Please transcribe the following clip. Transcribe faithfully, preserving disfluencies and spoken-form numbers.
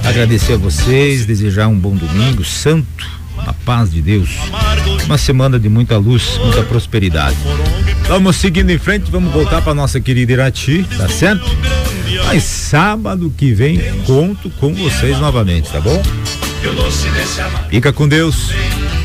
agradecer a vocês, desejar um bom domingo santo, na paz de Deus, uma semana de muita luz, muita prosperidade. Vamos seguindo em frente, vamos voltar para nossa querida Irati, tá certo? Mas sábado que vem conto com vocês novamente, tá bom? Fica com Deus.